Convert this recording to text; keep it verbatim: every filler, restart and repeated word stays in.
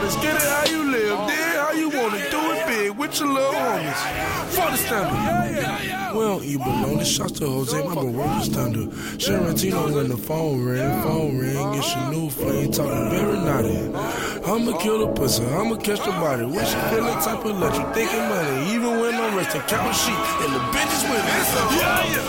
let's get it how you live, then how you wanna do it big with your little homies. For the standard. We don't eat bologna, shots to Jose, my bro, work is thunder. Sharantino when the phone ring, phone ring, it's your new flame, talking very naughty. I'ma kill the pussy, I'ma catch the body. When she feeling type of electric, thinking money, even when I'm resting, count sheep, and the bitches with it. Yeah, yeah.